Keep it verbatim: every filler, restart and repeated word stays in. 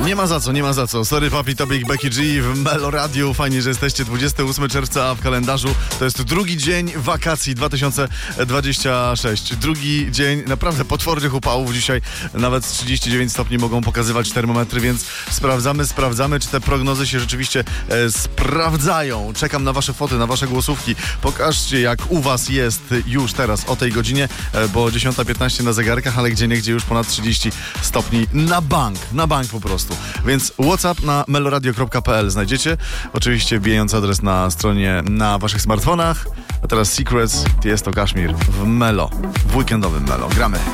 Nie ma za co, nie ma za co. Sorry papi, tobie i Becky G w Melo Radio. Fajnie, że jesteście. dwudziestego ósmego czerwca, a w kalendarzu to jest drugi dzień wakacji dwa tysiące dwudziesty szósty. Drugi dzień naprawdę potwornych upałów. Dzisiaj nawet trzydzieści dziewięć stopni mogą pokazywać termometry, więc sprawdzamy, sprawdzamy, czy te prognozy się rzeczywiście e, sprawdzają. Czekam na wasze foty, na wasze głosówki. Pokażcie, jak u was jest już teraz o tej godzinie, e, bo dziesiąta piętnaście na zegarkach, ale gdzieniegdzie już ponad trzydzieści stopni na bank. Na bank po prostu. Więc WhatsApp na meloradio kropka p l znajdziecie. Oczywiście bijający adres na stronie na waszych smartfonach. A teraz Secrets, jest to Kashmir w Melo. W weekendowym Melo. Gramy.